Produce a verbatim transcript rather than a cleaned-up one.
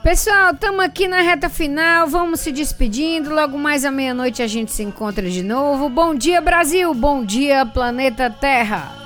Pessoal, estamos aqui na reta final, vamos se despedindo. Logo mais à meia-noite a gente se encontra de novo. Bom dia, Brasil! Bom dia, planeta Terra!